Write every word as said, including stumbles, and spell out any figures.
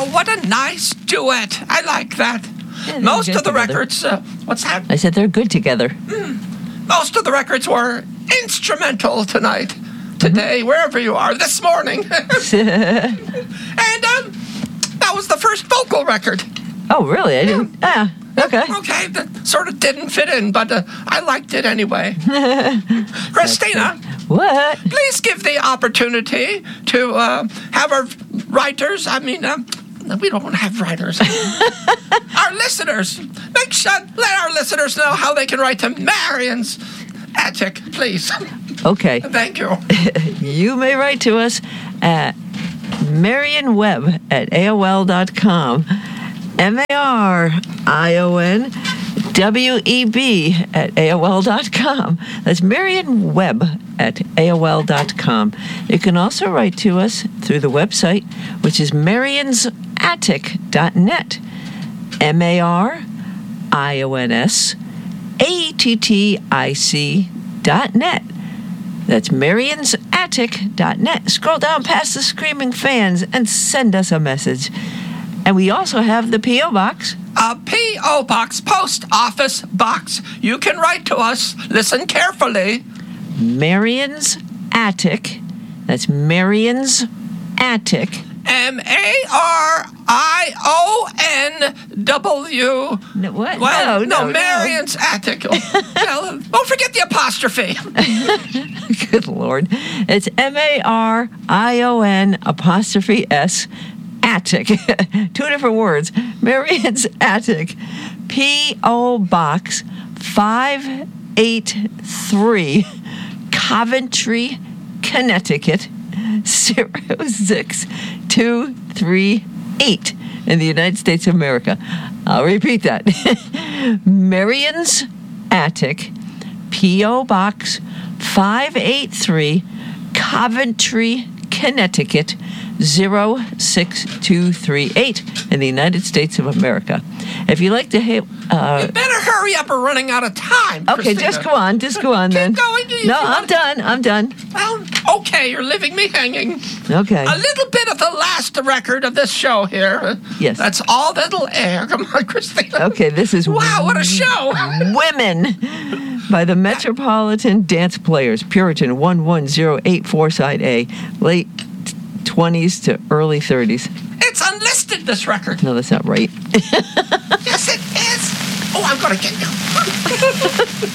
Wow, what a nice duet. I like that. Yeah, Most of the together. records, uh, what's that? I said they're good together. Most of the records were instrumental tonight, today, mm-hmm. wherever you are, this morning. And um, that was the first vocal record. Oh, really? I didn't. Yeah. Ah, okay. Okay, that sort of didn't fit in, but uh, I liked it anyway. Christina. What? Please give the opportunity to uh, have our writers, I mean, uh, we don't have writers. Our listeners. Make sure, let our listeners know how they can write to Marion's Attic, please. Okay. Thank you. You may write to us at Marion Webb at A O L dot com. M A R I O N W E B at A O L dot com. That's Marion Webb at A O L dot com. You can also write to us through the website, which is marions attic dot net. M A R I O N S A T T I C dot net. That's marions attic dot net. Scroll down past the screaming fans and send us a message. And we also have the P O Box. A P O Box, post office box. You can write to us. Listen carefully. Marion's Attic. That's Marion's Attic. M A R I O N W. No, what? Well, no, no, no, Marion's no. Attic. Well, don't forget the apostrophe. Good Lord. It's M A R I O N apostrophe S. Attic. Two different words. Marion's Attic. P O Box five eight three, Coventry, Connecticut zero six two three eight in the United States of America. I'll repeat that. Marion's Attic. P O Box five eight three, Coventry, Connecticut zero six two three eight in the United States of America. If you'd like to hit... Uh, you better hurry up, we're running out of time, Okay, Christina. just go on, just go on Keep then. going. You- No, you I'm wanna- done, I'm done. Well, okay, you're leaving me hanging. Okay. A little bit of the last record of this show here. Yes. That's all that'll air. Come on, Christina. Okay, this is... Wow, what a show. Women by the Metropolitan Dance Players, Puritan one one zero eight four, side A, late twenties to early thirties. It's unlisted, this record. No, that's not right. Yes, it is. Oh, I'm going to get you.